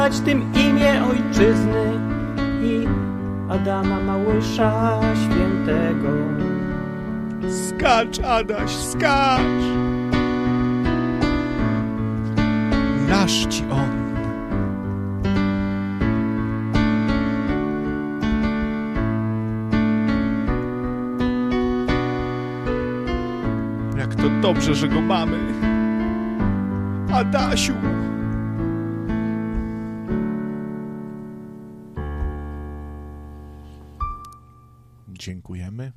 tym imię ojczyzny i Adama Małysza Świętego. Skacz, Adaś, skacz! Nasz ci on. Jak to dobrze, że go mamy. Adasiu! Dziękujemy.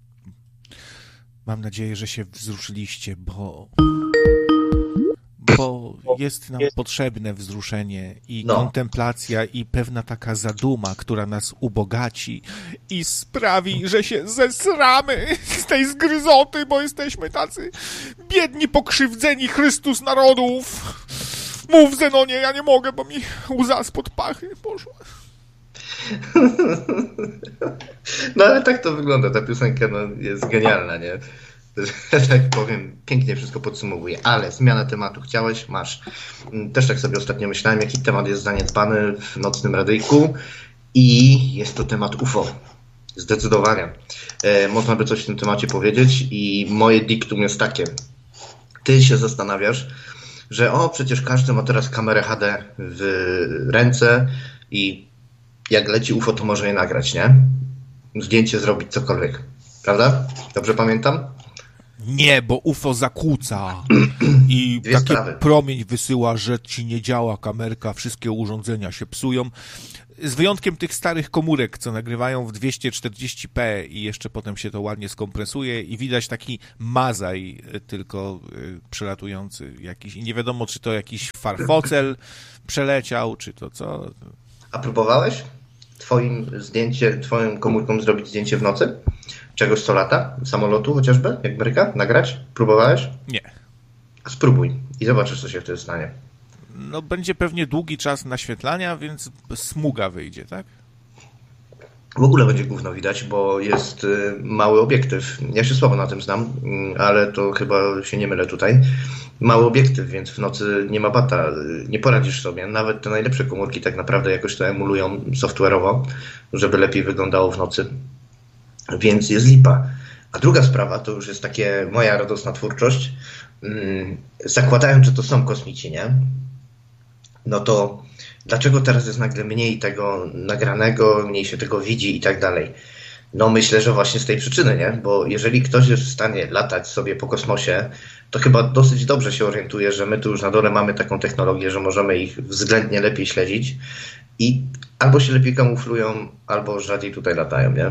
Mam nadzieję, że się wzruszyliście, bo jest nam potrzebne wzruszenie i kontemplacja i pewna taka zaduma, która nas ubogaci i sprawi, że się zesramy z tej zgryzoty, bo jesteśmy tacy biedni, pokrzywdzeni Chrystus narodów. Mów, Zenonie, ja nie mogę, bo mi łza spod pachy poszła. No ale tak to wygląda, ta piosenka jest genialna, nie? Że tak powiem, pięknie wszystko podsumowuje, ale zmiana tematu chciałeś, masz. Też tak sobie ostatnio myślałem, jaki temat jest zaniedbany w nocnym radyjku i jest to temat UFO. Zdecydowanie. Można by coś w tym temacie powiedzieć i moje diktum jest takie. Ty się zastanawiasz, że przecież każdy ma teraz kamerę HD w ręce i jak leci UFO, to może je nagrać, nie? Zdjęcie zrobić, cokolwiek. Prawda? Dobrze pamiętam? Nie, bo UFO zakłóca i taki promień wysyła, że ci nie działa kamerka, wszystkie urządzenia się psują. Z wyjątkiem tych starych komórek, co nagrywają w 240p i jeszcze potem się to ładnie skompresuje i widać taki mazaj tylko przelatujący jakiś. I nie wiadomo, czy to jakiś farfocel przeleciał, czy to co. A próbowałeś twoją komórką zrobić zdjęcie w nocy? Czegoś, co lata? Samolotu chociażby? Jak bryka? Nagrać? Próbowałeś? Nie. Spróbuj i zobaczysz, co się wtedy stanie. No będzie pewnie długi czas naświetlania, więc smuga wyjdzie, tak? W ogóle będzie gówno widać, bo jest mały obiektyw. Ja się słabo na tym znam, ale to chyba się nie mylę tutaj. Mały obiektyw, więc w nocy nie ma bata, nie poradzisz sobie. Nawet te najlepsze komórki tak naprawdę jakoś to emulują software'owo, żeby lepiej wyglądało w nocy. Więc jest lipa. A druga sprawa, to już jest takie moja radosna twórczość. Zakładając, że to są kosmici, nie? No to dlaczego teraz jest nagle mniej tego nagranego, mniej się tego widzi i tak dalej? No myślę, że właśnie z tej przyczyny, nie? Bo jeżeli ktoś jest w stanie latać sobie po kosmosie, to chyba dosyć dobrze się orientuje, że my tu już na dole mamy taką technologię, że możemy ich względnie lepiej śledzić i albo się lepiej kamuflują, albo rzadziej tutaj latają, nie?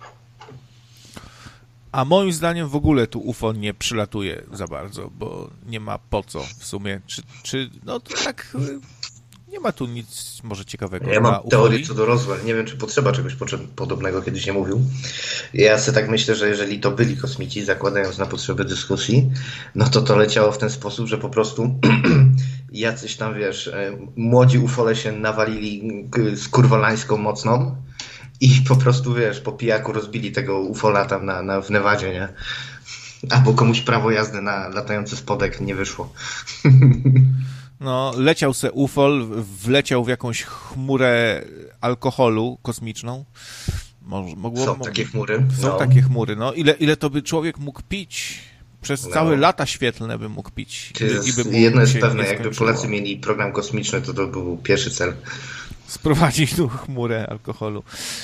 A moim zdaniem w ogóle tu UFO nie przylatuje za bardzo, bo nie ma po co w sumie. No to tak nie ma tu nic może ciekawego. Ja mam teorię co do Roswell. Nie wiem, czy potrzeba czegoś podobnego, kiedyś nie mówił. Ja sobie tak myślę, że jeżeli to byli kosmici, zakładając na potrzeby dyskusji, no to leciało w ten sposób, że po prostu jacyś tam, wiesz, młodzi ufole się nawalili skurwolańską mocną i po prostu, wiesz, po pijaku rozbili tego ufola tam w Nevadzie, nie? Albo komuś prawo jazdy na latający spodek nie wyszło. No, leciał se ufol, wleciał w jakąś chmurę alkoholu kosmiczną. Są takie chmury. Są takie chmury, no. Ile to by człowiek mógł pić? Przez całe lata świetlne by mógł pić. Jedno jest pewne, jakby Polacy mieli program kosmiczny, to był pierwszy cel. Sprowadzić tu chmurę alkoholu.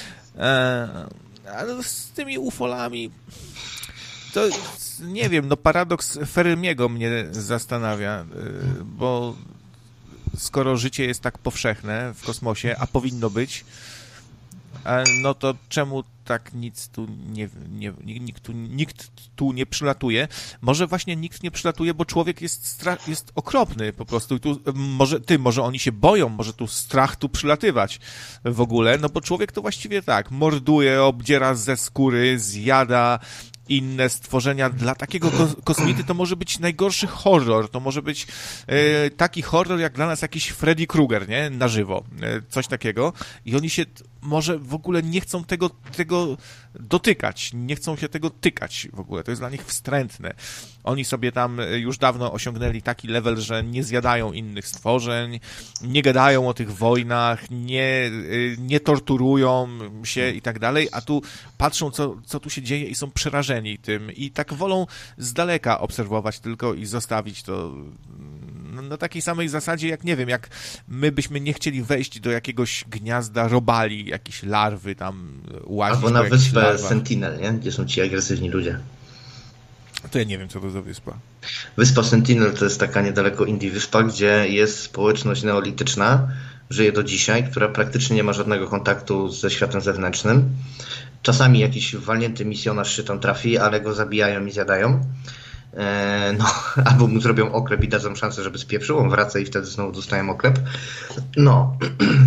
Ale z tymi ufolami to nie wiem, no paradoks Fermiego mnie zastanawia, bo skoro życie jest tak powszechne w kosmosie, a powinno być, no to czemu tak nic tu nikt tu nie przylatuje? Może właśnie nikt nie przylatuje, bo człowiek jest okropny po prostu. Może oni się boją, może tu strach tu przylatywać w ogóle, no bo człowiek to właściwie tak, morduje, obdziera ze skóry, zjada inne stworzenia. Dla takiego kosmity to może być najgorszy horror. To może być taki horror, jak dla nas jakiś Freddy Krueger, nie? Na żywo. Coś takiego. I oni się może w ogóle nie chcą tego dotykać, nie chcą się tego tykać w ogóle, to jest dla nich wstrętne. Oni sobie tam już dawno osiągnęli taki level, że nie zjadają innych stworzeń, nie gadają o tych wojnach, nie torturują się i tak dalej, a tu patrzą, co tu się dzieje i są przerażeni tym i tak wolą z daleka obserwować tylko i zostawić to na takiej samej zasadzie, jak nie wiem, jak my byśmy nie chcieli wejść do jakiegoś gniazda robali, jakieś larwy tam łazić. Albo na wyspę Sentinel, nie? Gdzie są ci agresywni ludzie. To ja nie wiem, co to za wyspa. Wyspa Sentinel to jest taka niedaleko Indii wyspa, gdzie jest społeczność neolityczna, żyje do dzisiaj, która praktycznie nie ma żadnego kontaktu ze światem zewnętrznym. Czasami jakiś walnięty misjonarz się tam trafi, ale go zabijają i zjadają. No, albo mu zrobią oklep i dadzą szansę, żeby spieprzył, on wraca i wtedy znowu dostają oklep. No,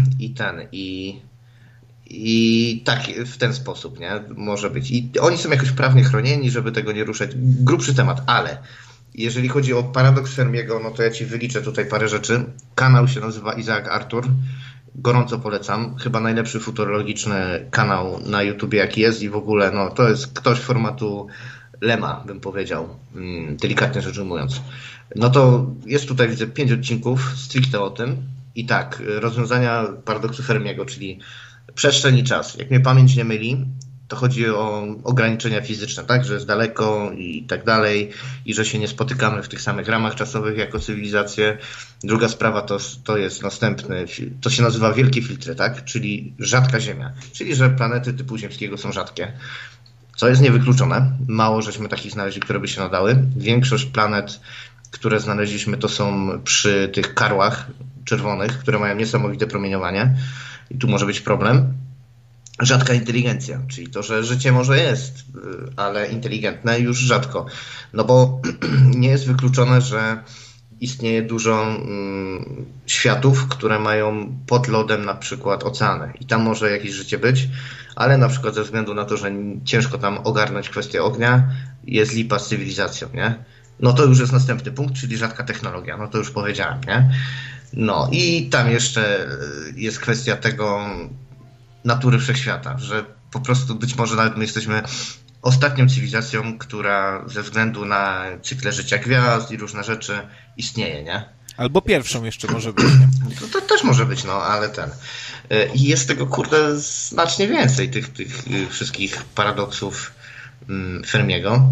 i tak w ten sposób, nie? Może być. I oni są jakoś prawnie chronieni, żeby tego nie ruszać. Grubszy temat, ale jeżeli chodzi o paradoks Fermiego, no to ja ci wyliczę tutaj parę rzeczy. Kanał się nazywa Isaac Arthur. Gorąco polecam. Chyba najlepszy futurologiczny kanał na YouTubie jaki jest i w ogóle, no to jest ktoś formatu Lema, bym powiedział, delikatnie rzecz ujmując. No to jest tutaj, widzę, 5 odcinków stricte o tym. I tak, rozwiązania paradoksu Fermiego, czyli przestrzeń i czas. Jak mnie pamięć nie myli, to chodzi o ograniczenia fizyczne, tak? Że jest daleko i tak dalej i że się nie spotykamy w tych samych ramach czasowych jako cywilizacje. Druga sprawa to jest następny, to się nazywa wielkie filtry, tak? Czyli rzadka Ziemia. Czyli że planety typu ziemskiego są rzadkie. Co jest niewykluczone. Mało żeśmy takich znaleźli, które by się nadały. Większość planet, które znaleźliśmy, to są przy tych karłach czerwonych, które mają niesamowite promieniowanie. I tu może być problem. Rzadka inteligencja, czyli to, że życie może jest, ale inteligentne już rzadko. No bo nie jest wykluczone, że istnieje dużo światów, które mają pod lodem na przykład oceany. I tam może jakieś życie być, ale na przykład ze względu na to, że ciężko tam ogarnąć kwestię ognia, jest lipa z cywilizacją, nie? No to już jest następny punkt, czyli rzadka technologia. No to już powiedziałem, nie? No i tam jeszcze jest kwestia tego natury wszechświata, że po prostu być może nawet my jesteśmy ostatnią cywilizacją, która ze względu na cykle życia gwiazd i różne rzeczy istnieje, nie? Albo pierwszą jeszcze może być, nie? To też może być, no, ale i jest tego, kurde, znacznie więcej, tych wszystkich paradoksów Fermiego,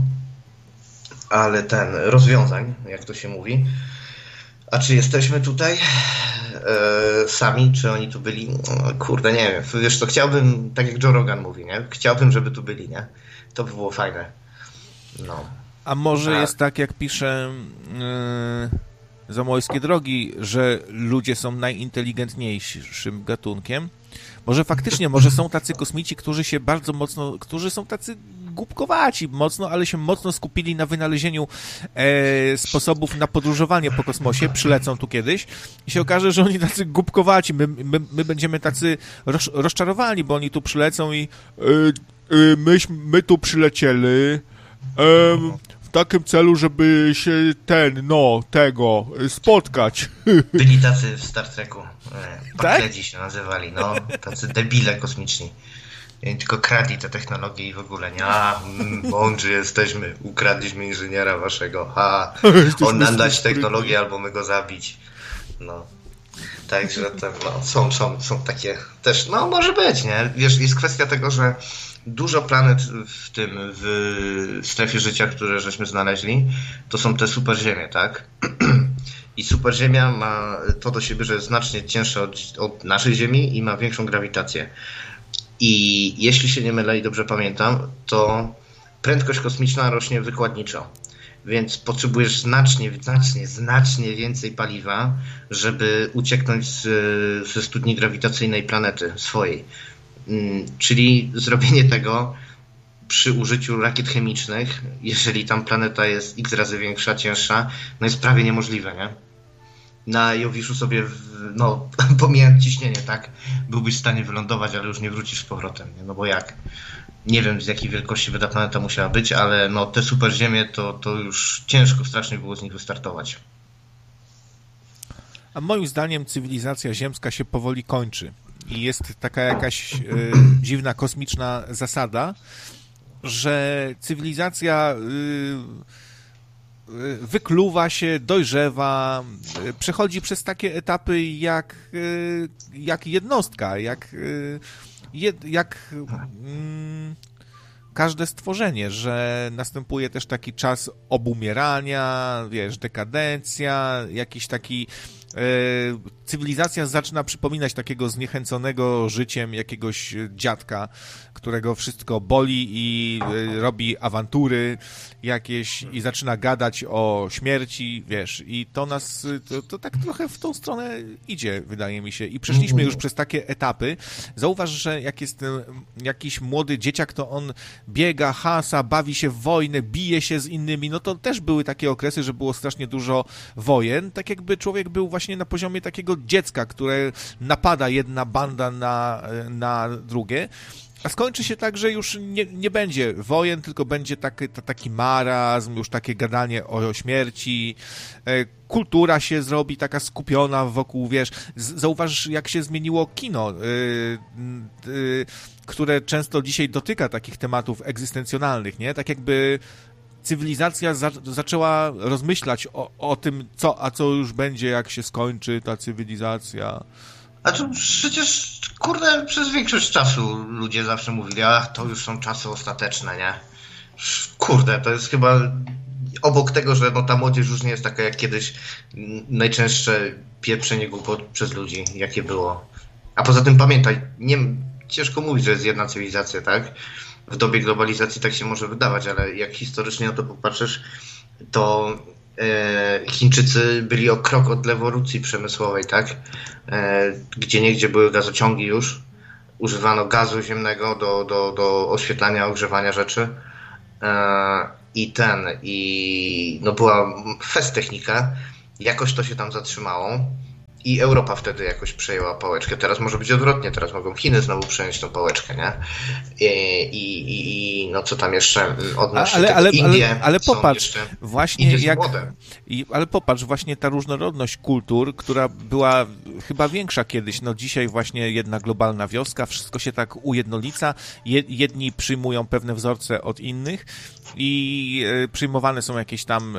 ale rozwiązań, jak to się mówi. A czy jesteśmy tutaj sami, czy oni tu byli? Kurde, nie wiem. Wiesz co, chciałbym, tak jak Joe Rogan mówi, nie? Chciałbym, żeby tu byli, nie? To by było fajne. No. A może jest tak, jak pisze Zamojskie Drogi, że ludzie są najinteligentniejszym gatunkiem? Może faktycznie, może są tacy kosmici, którzy są tacy głupkowaci mocno, ale się mocno skupili na wynalezieniu sposobów na podróżowanie po kosmosie, przylecą tu kiedyś i się okaże, że oni tacy głupkowaci, my będziemy tacy rozczarowani, bo oni tu przylecą i my tu przylecieli w takim celu, żeby się tego spotkać. Byli tacy w Star Treku. Pakledzi tak? się nazywali, no. Tacy debile kosmiczni. Tylko kradli te technologie i w ogóle nie. Mądrzy jesteśmy, ukradliśmy inżyniera waszego. On nam dać technologię albo my go zabić. No. Także są takie też, no może być, nie? Wiesz, jest kwestia tego, że dużo planet w strefie życia, które żeśmy znaleźli, to są te superziemie, tak? I superziemia ma to do siebie, że jest znacznie cięższa od naszej Ziemi i ma większą grawitację. I jeśli się nie mylę i dobrze pamiętam, to prędkość kosmiczna rośnie wykładniczo. Więc potrzebujesz znacznie więcej paliwa, żeby ucieknąć ze studni grawitacyjnej planety swojej. Czyli zrobienie tego przy użyciu rakiet chemicznych, jeżeli tam planeta jest x razy większa, cięższa, no jest prawie niemożliwe, nie? Na Jowiszu sobie, pomijając ciśnienie, tak, byłbyś w stanie wylądować, ale już nie wrócisz z powrotem, nie? No bo jak? Nie wiem, z jakiej wielkości by ta planeta musiała być, ale no te superziemie to już ciężko strasznie było z nich wystartować. A moim zdaniem cywilizacja ziemska się powoli kończy. i jest taka jakaś dziwna, kosmiczna zasada, że cywilizacja wykluwa się, dojrzewa, przechodzi przez takie etapy jak jednostka, jak każde stworzenie, że następuje też taki czas obumierania, wiesz, dekadencja, jakiś taki cywilizacja zaczyna przypominać takiego zniechęconego życiem jakiegoś dziadka, którego wszystko boli i robi awantury jakieś i zaczyna gadać o śmierci, wiesz, i to nas, to tak trochę w tą stronę idzie, wydaje mi się. I przeszliśmy już przez takie etapy. Zauważ, że jak jest jakiś młody dzieciak, to on biega, hasa, bawi się w wojnę, bije się z innymi, no to też były takie okresy, że było strasznie dużo wojen, tak jakby człowiek był właśnie na poziomie takiego dziecka, które napada jedna banda na drugie, a skończy się tak, że już nie będzie wojen, tylko będzie taki marazm, już takie gadanie o śmierci, kultura się zrobi taka skupiona wokół, wiesz, zauważ, jak się zmieniło kino, które często dzisiaj dotyka takich tematów egzystencjonalnych, nie? Tak jakby cywilizacja zaczęła rozmyślać o tym, co już będzie, jak się skończy ta cywilizacja. A to przecież, kurde, przez większość czasu ludzie zawsze mówili, ach, to już są czasy ostateczne, nie? Kurde, to jest chyba obok tego, że no, ta młodzież już nie jest taka jak kiedyś, najczęstsze pieprzenie głupot przez ludzi, jakie było. A poza tym pamiętaj, ciężko mówić, że jest jedna cywilizacja, tak? W dobie globalizacji tak się może wydawać, ale jak historycznie na to popatrzysz, to Chińczycy byli o krok od rewolucji przemysłowej, tak? Gdzieniegdzie były gazociągi już, używano gazu ziemnego do oświetlania, ogrzewania rzeczy i no była technika, jakoś to się tam zatrzymało i Europa wtedy jakoś przejęła pałeczkę. Teraz może być odwrotnie, teraz mogą Chiny znowu przejąć tą pałeczkę, nie? I no co tam jeszcze odnośnie tego, Indie ale popatrz, właśnie Indie ale popatrz, właśnie ta różnorodność kultur, która była chyba większa kiedyś, no dzisiaj właśnie jedna globalna wioska, wszystko się tak ujednolica, jedni przyjmują pewne wzorce od innych i przyjmowane są jakieś tam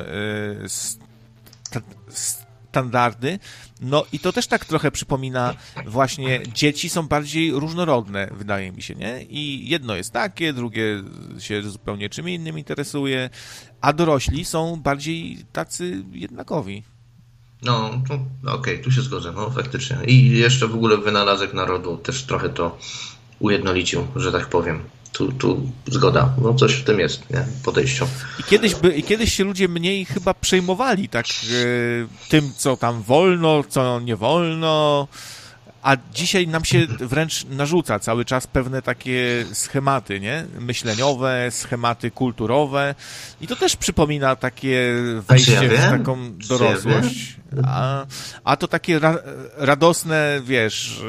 standardy, no i to też tak trochę przypomina właśnie, dzieci są bardziej różnorodne, wydaje mi się, nie? I jedno jest takie, drugie się zupełnie czym innym interesuje, a dorośli są bardziej tacy jednakowi. No, okej, tu się zgodzę, no faktycznie. I jeszcze w ogóle wynalazek narodu też trochę to ujednolicił, że tak powiem. Tu zgoda, no coś w tym jest, nie? Podejściu. I kiedyś się ludzie mniej chyba przejmowali tak tym, co tam wolno, co nie wolno, a dzisiaj nam się wręcz narzuca cały czas pewne takie schematy, nie? Myśleniowe, schematy kulturowe i to też przypomina takie wejście w taką dorosłość. A to takie radosne, wiesz...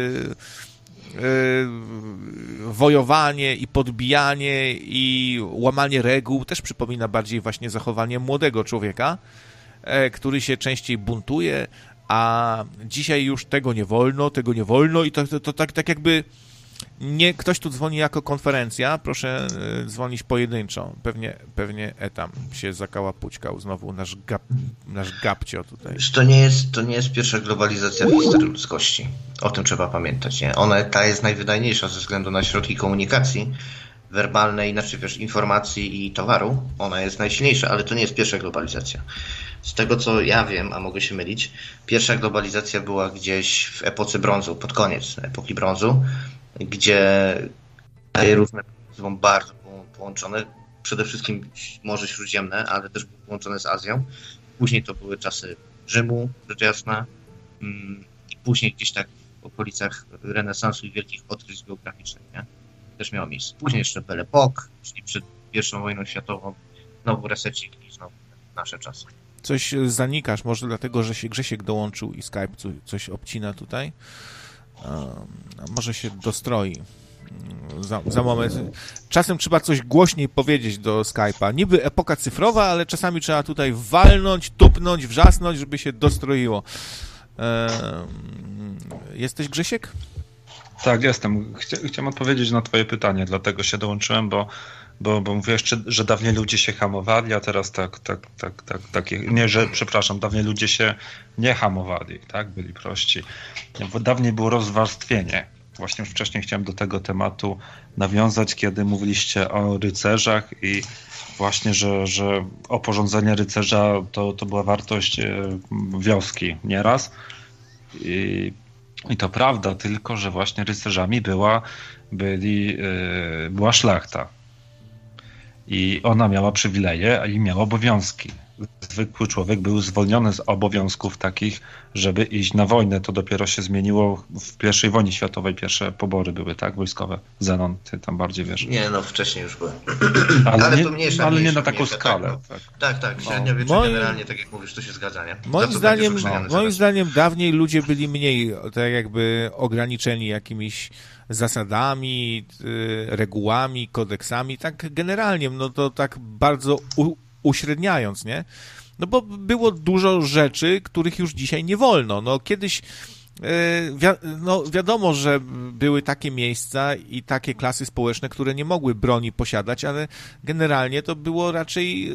wojowanie i podbijanie i łamanie reguł też przypomina bardziej właśnie zachowanie młodego człowieka, który się częściej buntuje, a dzisiaj już tego nie wolno i to tak jakby nie ktoś tu dzwoni jako konferencja, proszę dzwonić pojedynczo. Pewnie tam się zakałapućkał znowu nasz gabcio tutaj. To nie jest pierwsza globalizacja w historii ludzkości. O tym trzeba pamiętać, nie? Ta jest najwydajniejsza ze względu na środki komunikacji werbalnej, znaczy wiesz, informacji i towaru. Ona jest najsilniejsza, ale to nie jest pierwsza globalizacja. Z tego co ja wiem, a mogę się mylić, pierwsza globalizacja była gdzieś w epoce brązu, pod koniec epoki brązu, gdzie kraje różne są bardzo połączone, przede wszystkim Morze Śródziemne, ale też były połączone z Azją. Później to były czasy Rzymu, rzecz jasna, i później gdzieś tak w okolicach renesansu i wielkich odkryć geograficznych, nie? Też miało miejsce. Później jeszcze Belle Époque, czyli przed I wojną światową, znowu resecik i znowu nasze czasy. Coś zanikasz, może dlatego, że się Grzesiek dołączył i Skype coś obcina tutaj. Może się dostroi za moment. Czasem trzeba coś głośniej powiedzieć do Skype'a. Niby epoka cyfrowa, ale czasami trzeba tutaj walnąć, tupnąć, wrzasnąć, żeby się dostroiło. Jesteś, Grzesiek? Tak, jestem. Chciałem odpowiedzieć na twoje pytanie, dlatego się dołączyłem, bo mówię jeszcze, że dawniej ludzie się hamowali, a teraz dawniej ludzie się nie hamowali, tak, byli prości. Dawniej było rozwarstwienie. Właśnie już wcześniej chciałem do tego tematu nawiązać, kiedy mówiliście o rycerzach i właśnie, że oporządzenie rycerza to była wartość wioski nieraz. I to prawda, tylko że właśnie rycerzami była szlachta. I ona miała przywileje i miała obowiązki. Zwykły człowiek był zwolniony z obowiązków takich, żeby iść na wojnę. To dopiero się zmieniło w I wojnie światowej. Pierwsze pobory były, tak? Wojskowe. Zenon, ty tam bardziej wiesz. Nie, no wcześniej już były. Ale to mniejsza, ale nie mniejsza, na taką mniejsza, skalę. Tak. Średniowiecze generalnie, tak jak mówisz, to się zgadza, nie? Moim zdaniem dawniej ludzie byli mniej tak jakby ograniczeni jakimiś zasadami, regułami, kodeksami, tak generalnie, no to tak bardzo uśredniając, nie? No bo było dużo rzeczy, których już dzisiaj nie wolno. No kiedyś wiadomo, że były takie miejsca i takie klasy społeczne, które nie mogły broni posiadać, ale generalnie to było raczej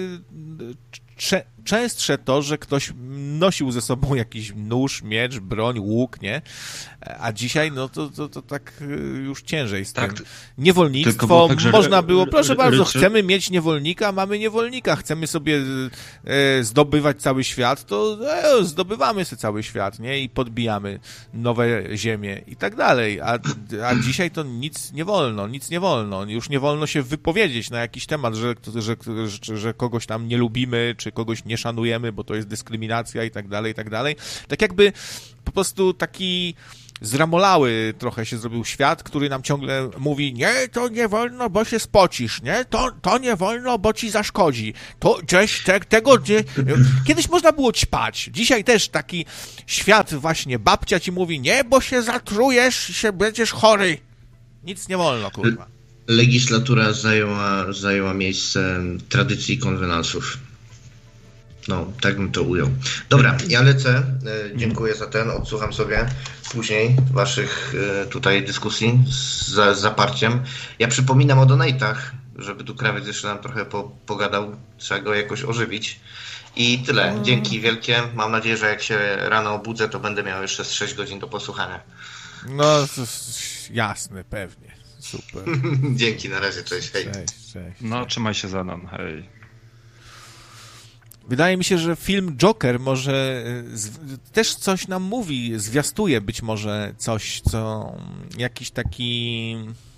częstsze to, że ktoś nosił ze sobą jakiś nóż, miecz, broń, łuk, nie? A dzisiaj, no to tak już ciężej z tym. Niewolnictwo, tak, można było, proszę bardzo, chcemy mieć niewolnika, mamy niewolnika, chcemy sobie zdobywać cały świat, to zdobywamy sobie cały świat, nie? I podbijamy nowe ziemie i tak dalej. A dzisiaj to nic nie wolno. Już nie wolno się wypowiedzieć na jakiś temat, że kogoś tam nie lubimy, czy kogoś nie szanujemy, bo to jest dyskryminacja i tak dalej, i tak dalej. Tak jakby po prostu taki zramolały trochę się zrobił świat, który nam ciągle mówi, nie, to nie wolno, bo się spocisz, nie, to nie wolno, bo ci zaszkodzi. Tego nie... Kiedyś można było ćpać. Dzisiaj też taki świat właśnie, babcia ci mówi, nie, bo się zatrujesz i się będziesz chory. Nic nie wolno, kurwa. Legislatura zajęła miejsce tradycji konwenansów. No, tak bym to ujął. Dobra, ja lecę. Dziękuję za odsłucham sobie później waszych tutaj dyskusji z zaparciem. Ja przypominam o donatach, żeby tu krawiec jeszcze nam trochę pogadał. Trzeba go jakoś ożywić. I tyle. Dzięki wielkie. Mam nadzieję, że jak się rano obudzę, to będę miał jeszcze z 6 godzin do posłuchania. No, jasne, pewnie. Super. Dzięki, na razie, cześć, hej. Cześć. No, trzymaj się za nam, hej. Wydaje mi się, że film Joker może też coś nam mówi, zwiastuje być może coś, co jakiś taki,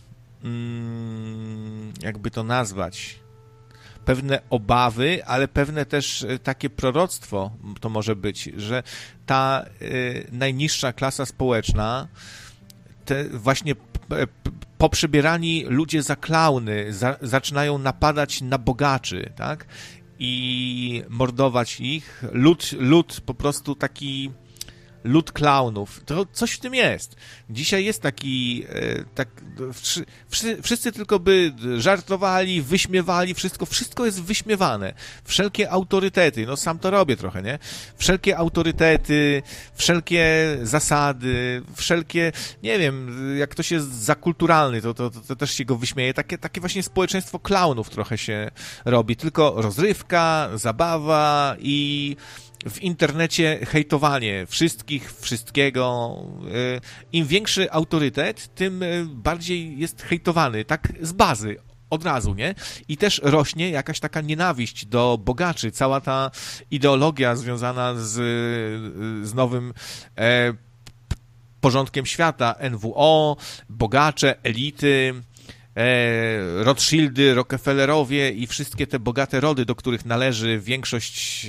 jakby to nazwać, pewne obawy, ale pewne też takie proroctwo to może być, że ta najniższa klasa społeczna, te właśnie poprzebierani ludzie za klauny zaczynają napadać na bogaczy, tak? I mordować ich. Lud po prostu taki lud klaunów. To coś w tym jest. Dzisiaj jest taki wszyscy tylko by żartowali, wyśmiewali, wszystko jest wyśmiewane. Wszelkie autorytety, no sam to robię trochę, nie? Wszelkie autorytety, wszelkie zasady, wszelkie, nie wiem, jak ktoś jest za kulturalny, to też się go wyśmieje. Takie właśnie społeczeństwo klaunów trochę się robi. Tylko rozrywka, zabawa i w internecie hejtowanie wszystkiego. Im większy autorytet, tym bardziej jest hejtowany, tak z bazy, od razu, nie? I też rośnie jakaś taka nienawiść do bogaczy, cała ta ideologia związana z nowym porządkiem świata, NWO, bogacze, elity, Rothschildy, Rockefellerowie i wszystkie te bogate rody, do których należy większość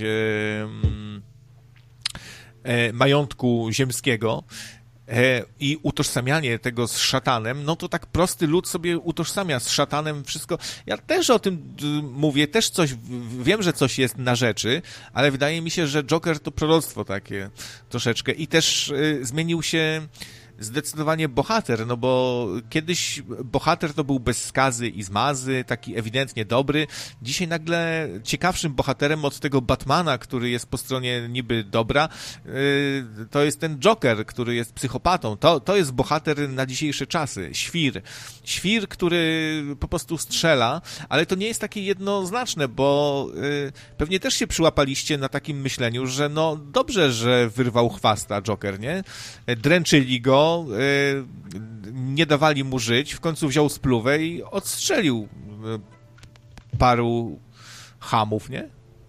majątku ziemskiego i utożsamianie tego z szatanem, no to tak prosty lud sobie utożsamia z szatanem wszystko. Ja też o tym mówię, też coś, wiem, że coś jest na rzeczy, ale wydaje mi się, że Joker to proroctwo takie troszeczkę i też zmienił się zdecydowanie bohater, no bo kiedyś bohater to był bez skazy i zmazy, taki ewidentnie dobry. Dzisiaj nagle ciekawszym bohaterem od tego Batmana, który jest po stronie niby dobra, to jest ten Joker, który jest psychopatą. To jest bohater na dzisiejsze czasy. Świr, który po prostu strzela, ale to nie jest takie jednoznaczne, bo pewnie też się przyłapaliście na takim myśleniu, że no dobrze, że wyrwał chwasta Joker, nie? Dręczyli go, nie dawali mu żyć, w końcu wziął spluwę i odstrzelił paru chamów, nie?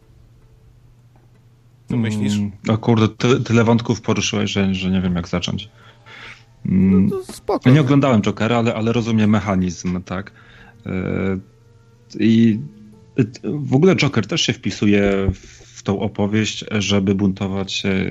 Co myślisz? O kurde, tyle wątków poruszyłeś, że nie wiem jak zacząć. No to spoko. Ja nie oglądałem Jokera, ale rozumiem mechanizm, tak? I w ogóle Joker też się wpisuje w tą opowieść, żeby buntować się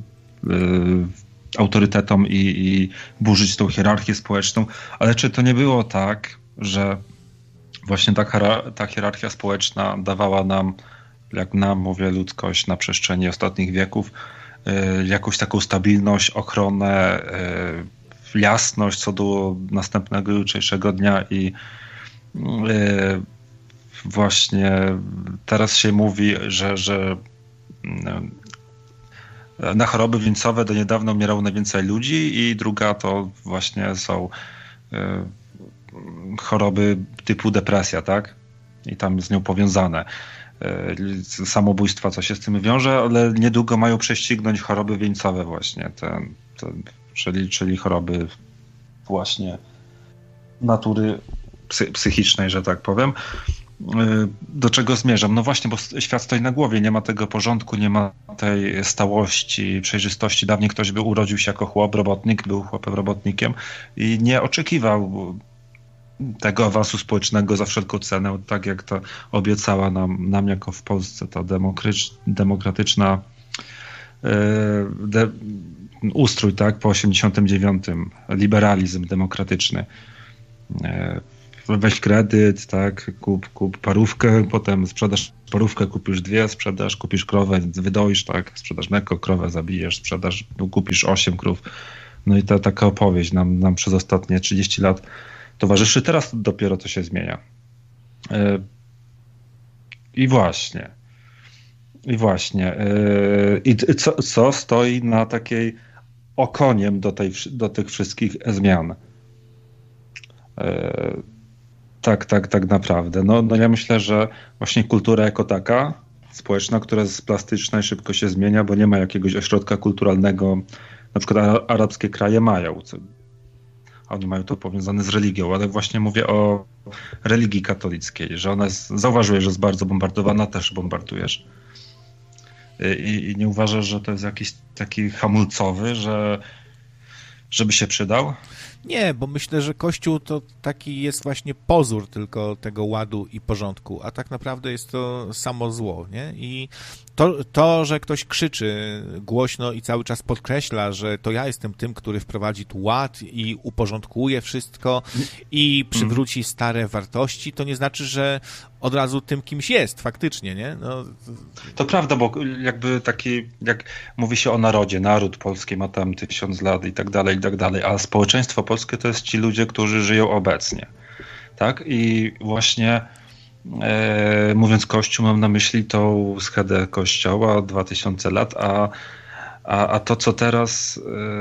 autorytetom i burzyć tą hierarchię społeczną, ale czy to nie było tak, że właśnie ta hierarchia społeczna dawała nam, jak nam, mówię, ludzkość na przestrzeni ostatnich wieków, jakąś taką stabilność, ochronę, jasność co do następnego jutrzejszego dnia i właśnie teraz się mówi, że na choroby wieńcowe do niedawna umierało najwięcej ludzi i druga to właśnie są choroby typu depresja, tak? I tam z nią powiązane samobójstwa, co się z tym wiąże, ale niedługo mają prześcignąć choroby wieńcowe właśnie, czyli choroby właśnie natury psychicznej, że tak powiem. Do czego zmierzam? No właśnie, bo świat stoi na głowie, nie ma tego porządku, nie ma tej stałości, przejrzystości. Dawniej ktoś by urodził się jako chłop, robotnik, był chłopem robotnikiem i nie oczekiwał tego awansu społecznego za wszelką cenę, tak jak to obiecała nam jako w Polsce ta demokratyczna ustrój, tak, po 89, liberalizm demokratyczny. Weź kredyt, tak, kup parówkę, potem sprzedasz parówkę, kupisz dwie, kupisz krowę, wydoisz, tak, sprzedasz mleko, krowę zabijesz, kupisz 8 krów. No i taka opowieść nam przez ostatnie 30 lat towarzyszy. Teraz dopiero to się zmienia. I właśnie. I co stoi na takiej okoniem do tych wszystkich zmian? Tak naprawdę. No ja myślę, że właśnie kultura jako taka, społeczna, która jest plastyczna i szybko się zmienia, bo nie ma jakiegoś ośrodka kulturalnego, na przykład arabskie kraje mają, oni mają to powiązane z religią, ale właśnie mówię o religii katolickiej, że ona zauważyłeś, że jest bardzo bombardowana, też bombardujesz. I nie uważasz, że to jest jakiś taki hamulcowy, żeby się przydał? Nie, bo myślę, że Kościół to taki jest właśnie pozór tylko tego ładu i porządku, a tak naprawdę jest to samo zło, nie? I to, że ktoś krzyczy głośno i cały czas podkreśla, że to ja jestem tym, który wprowadzi tu ład i uporządkuje wszystko i przywróci stare wartości, to nie znaczy, że od razu tym kimś jest faktycznie, nie? No, to prawda, bo jakby taki, jak mówi się o narodzie, naród polski ma tam 1000 lat i tak dalej, a społeczeństwo polskie to jest ci ludzie, którzy żyją obecnie, tak? I właśnie mówiąc Kościół, mam na myśli tą schedę Kościoła 2000 lat, a to, co teraz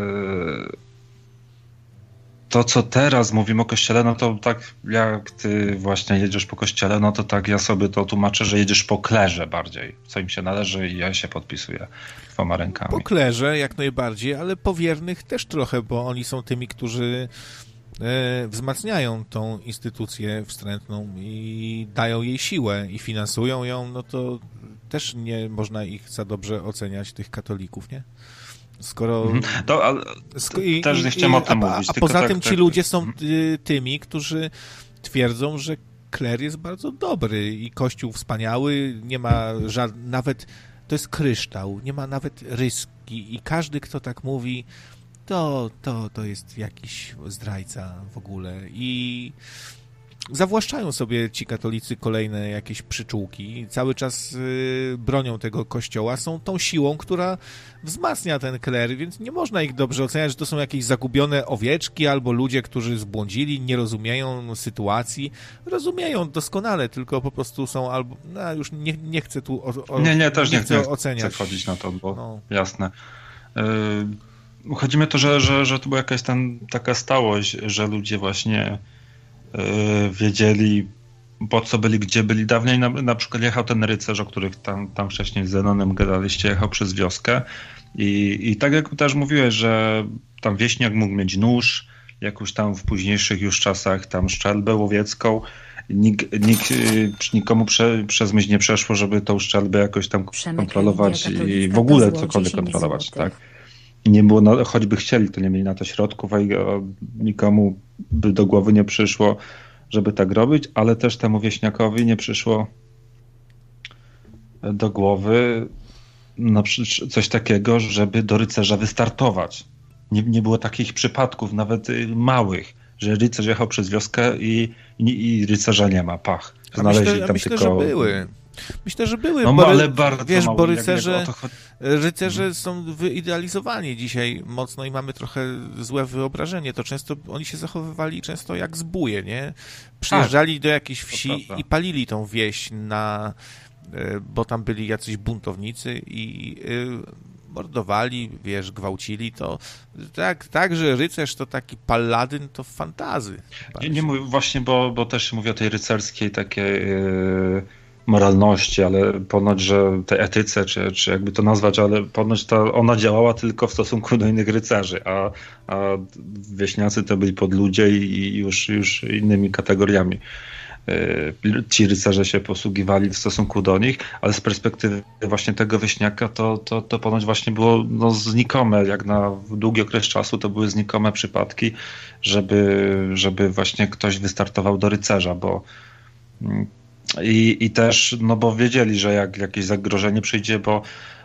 mówimy o Kościele, no to tak jak ty właśnie jedziesz po Kościele, no to tak ja sobie to tłumaczę, że jedziesz po klerze bardziej, co im się należy i ja się podpisuję 2 rękami. Po klerze jak najbardziej, ale po wiernych też trochę, bo oni są tymi, którzy wzmacniają tą instytucję wstrętną i dają jej siłę i finansują ją, no to też nie można ich za dobrze oceniać, tych katolików, nie? Skoro... też nie chciałem o tym mówić. A poza tym ci ludzie są tymi, którzy twierdzą, że kler jest bardzo dobry i Kościół wspaniały, nie ma nawet, to jest kryształ, nie ma nawet ryski i każdy, kto tak mówi, to jest jakiś zdrajca w ogóle. I zawłaszczają sobie ci katolicy kolejne jakieś przyczółki, cały czas bronią tego kościoła, są tą siłą, która wzmacnia ten kler, więc nie można ich dobrze oceniać, że to są jakieś zagubione owieczki albo ludzie, którzy zbłądzili, nie rozumieją sytuacji. Rozumieją doskonale, tylko po prostu są albo... No, już nie chcę tu też nie chcę oceniać. Chcę wchodzić na to, bo jasne. Chodzi mi o to, że to była jakaś taka stałość, że ludzie właśnie wiedzieli, po co byli, gdzie byli. Dawniej na przykład jechał ten rycerz, o których tam wcześniej z Zenonem gadaliście, jechał przez wioskę i tak jak też mówiłeś, że tam wieśniak mógł mieć nóż, jakoś tam w późniejszych już czasach tam szczelbę łowiecką. Nikomu przez myśl nie przeszło, żeby tą szczelbę jakoś tam kontrolować i w ogóle cokolwiek kontrolować, tak? Nie było, choćby chcieli, to nie mieli na to środków, a nikomu by do głowy nie przyszło, żeby tak robić, ale też temu wieśniakowi nie przyszło do głowy coś takiego, żeby do rycerza wystartować. Nie było takich przypadków, nawet małych, że rycerz jechał przez wioskę i rycerza nie ma, pach. Znaleźli tam myślę, tylko... że były. Myślę, że były, no, ale bardzo wiesz, mało, bo rycerze są wyidealizowani dzisiaj mocno i mamy trochę złe wyobrażenie. To często oni się zachowywali często jak zbóje, nie? Przyjeżdżali do jakiejś wsi i palili tą wieś bo tam byli jacyś buntownicy i mordowali, wiesz, gwałcili, to tak, że rycerz to taki paladyn, to fantazy. Nie mówię właśnie, bo też mówię o tej rycerskiej takiej moralności, ale ponoć, że tej etyce, czy jakby to nazwać, ale ponoć ona działała tylko w stosunku do innych rycerzy, a wieśniacy to byli podludzie i już innymi kategoriami. Ci rycerze się posługiwali w stosunku do nich, ale z perspektywy właśnie tego wieśniaka to ponoć właśnie było znikome, jak na długi okres czasu to były znikome przypadki, żeby właśnie ktoś wystartował do rycerza, bo i też, bo wiedzieli, że jak jakieś zagrożenie przyjdzie, bo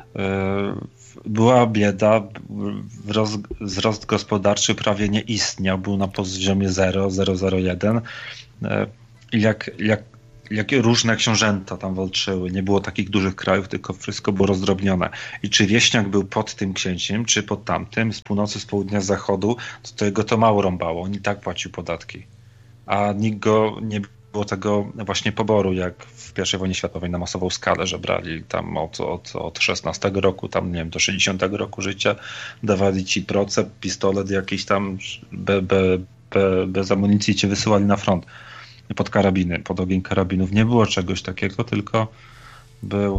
była bieda, wzrost gospodarczy prawie nie istniał, był na poziomie 0,001. I jak różne książęta tam walczyły, nie było takich dużych krajów, tylko wszystko było rozdrobnione. I czy wieśniak był pod tym księciem, czy pod tamtym, z północy, z południa, z zachodu, to jego to mało rąbało. On i tak płacił podatki. A nikt go nie było tego właśnie poboru, jak w I wojnie światowej na masową skalę, że brali tam od 16 roku, tam nie wiem, do 60 roku życia, dawali ci proce, pistolet jakiś tam bez amunicji cię wysyłali na front. Pod karabiny, pod ogień karabinów. Nie było czegoś takiego, tylko był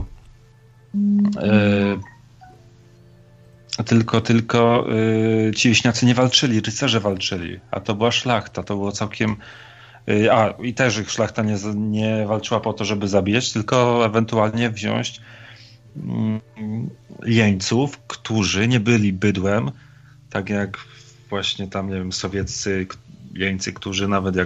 tylko ci wieśniacy nie walczyli, rycerze walczyli, a to była szlachta, to było całkiem i też ich szlachta nie walczyła po to, żeby zabijać, tylko ewentualnie wziąć jeńców, którzy nie byli bydłem, tak jak właśnie tam, nie wiem, sowieccy jeńcy, którzy nawet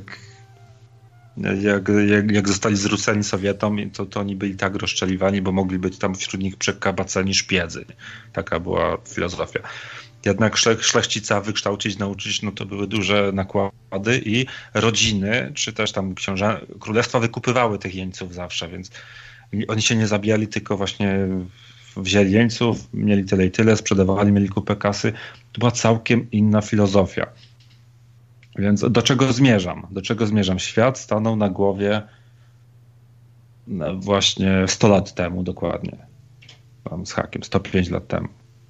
jak zostali zwróceni Sowietom, to oni byli tak rozstrzeliwani, bo mogli być tam wśród nich przekabaceni szpiedzy. Taka była filozofia. Jednak szlachcica wykształcić, nauczyć, to były duże nakłady i rodziny, czy też tam królestwa wykupywały tych jeńców zawsze, więc oni się nie zabijali, tylko właśnie wzięli jeńców, mieli tyle i tyle, sprzedawali, mieli kupę kasy. To była całkiem inna filozofia. Więc do czego zmierzam? Świat stanął na głowie właśnie 100 lat temu dokładnie. Tam z hakiem, 105 lat temu.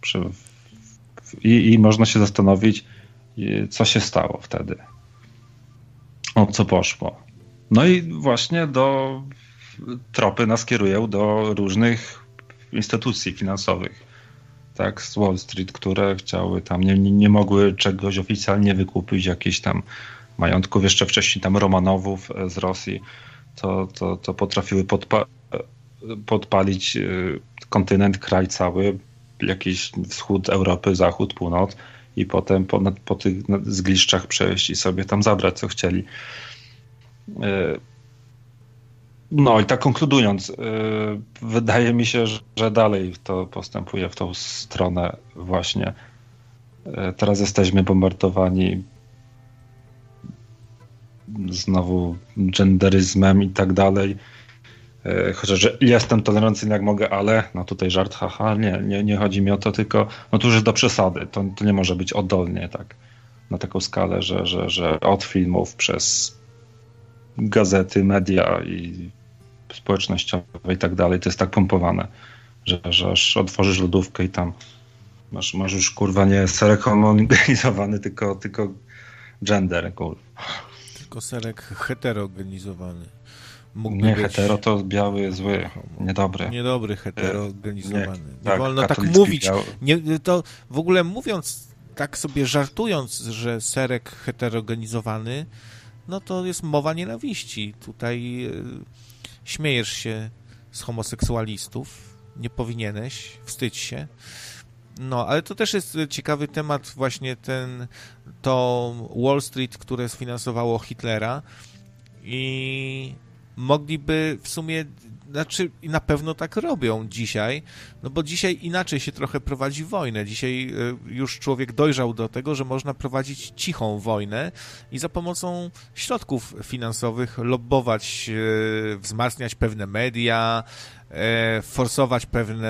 I można się zastanowić, co się stało wtedy. O co poszło. No i właśnie tropy nas kierują do różnych instytucji finansowych. Tak, z Wall Street, które chciały tam, nie mogły czegoś oficjalnie wykupić, jakichś tam majątków, jeszcze wcześniej tam Romanowów z Rosji, to potrafiły podpalić kontynent, kraj cały, jakiś wschód Europy, zachód, północ i potem po tych zgliszczach przejść i sobie tam zabrać, co chcieli. No i tak konkludując, wydaje mi się, że dalej to postępuje w tą stronę właśnie. Teraz jesteśmy bombardowani znowu genderyzmem i tak dalej. Chociaż jestem tolerancyjny jak mogę, ale no tutaj żart, haha, nie chodzi mi o to, tylko no to już jest do przesady, to nie może być oddolnie tak na taką skalę, że od filmów przez gazety, media i społecznościowe i tak dalej, to jest tak pompowane, że aż otworzysz lodówkę i tam masz już kurwa nie serek homogenizowany, tylko gender, kurwa. Tylko serek heterogenizowany. Nie, hetero to biały, zły, niedobry. Niedobry, heterogenizowany. Nie tak, wolno tak mówić. Nie, to w ogóle mówiąc, tak sobie żartując, że serek heterogenizowany, no to jest mowa nienawiści. Tutaj śmiejesz się z homoseksualistów, nie powinieneś, wstydź się. No, ale to też jest ciekawy temat, właśnie to Wall Street, które sfinansowało Hitlera i mogliby w sumie, znaczy na pewno tak robią dzisiaj, no bo dzisiaj inaczej się trochę prowadzi wojnę. Dzisiaj już człowiek dojrzał do tego, że można prowadzić cichą wojnę i za pomocą środków finansowych lobbować, wzmacniać pewne media, forsować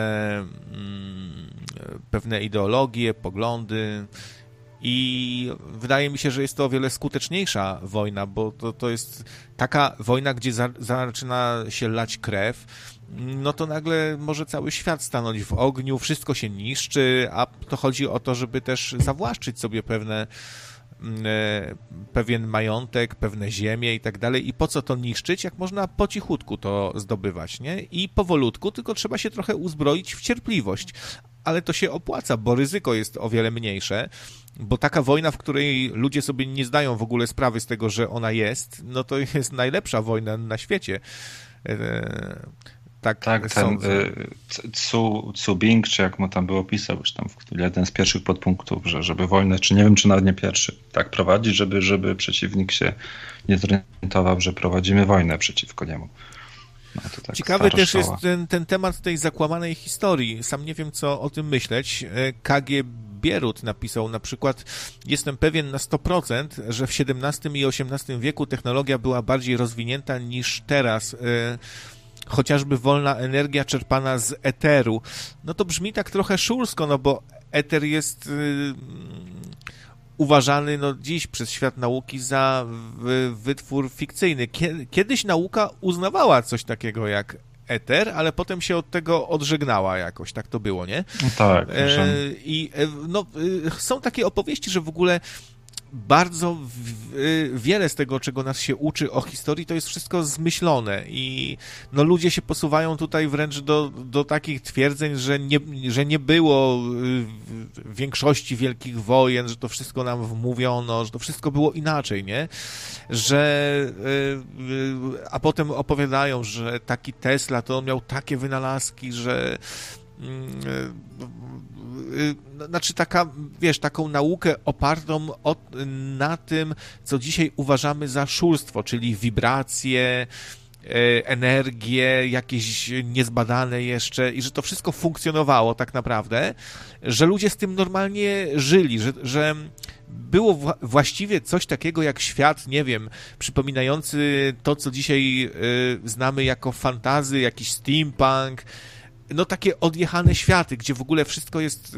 pewne ideologie, poglądy. I wydaje mi się, że jest to o wiele skuteczniejsza wojna, bo to jest taka wojna, gdzie zaczyna się lać krew, no to nagle może cały świat stanąć w ogniu, wszystko się niszczy, a to chodzi o to, żeby też zawłaszczyć sobie pewien majątek, pewne ziemie i tak dalej. I po co to niszczyć, jak można po cichutku to zdobywać, nie? I powolutku, tylko trzeba się trochę uzbroić w cierpliwość. Ale to się opłaca, bo ryzyko jest o wiele mniejsze, bo taka wojna, w której ludzie sobie nie zdają w ogóle sprawy z tego, że ona jest, no to jest najlepsza wojna na świecie. Tak, ten Cu Bing, czy jak mu tam było pisał, już tam jeden z pierwszych podpunktów, że żeby wojnę, czy nie wiem, czy nawet nie pierwszy, tak prowadzić, żeby przeciwnik się nie zorientował, że prowadzimy wojnę przeciwko niemu. No, tak ciekawy też jest ten temat tej zakłamanej historii. Sam nie wiem, co o tym myśleć. KG Bierut napisał na przykład: jestem pewien na 100%, że w XVII i XVIII wieku technologia była bardziej rozwinięta niż teraz. Chociażby wolna energia czerpana z eteru. No to brzmi tak trochę szursko, no bo eter jest uważany dziś przez świat nauki za wytwór fikcyjny. Kiedyś nauka uznawała coś takiego jak eter, ale potem się od tego odżegnała jakoś, tak to było, nie? No tak. Są takie opowieści, że w ogóle bardzo wiele z tego, czego nas się uczy o historii, to jest wszystko zmyślone i ludzie się posuwają tutaj wręcz do takich twierdzeń, że nie było większości wielkich wojen, że to wszystko nam wmówiono, że to wszystko było inaczej, nie? A potem opowiadają, że taki Tesla to on miał takie wynalazki, że znaczy taką naukę opartą na tym, co dzisiaj uważamy za szulstwo, czyli wibracje, energię, jakieś niezbadane jeszcze i że to wszystko funkcjonowało tak naprawdę, że ludzie z tym normalnie żyli, że było właściwie coś takiego jak świat, nie wiem, przypominający to, co dzisiaj znamy jako fantazy, jakiś steampunk, takie odjechane światy, gdzie w ogóle wszystko jest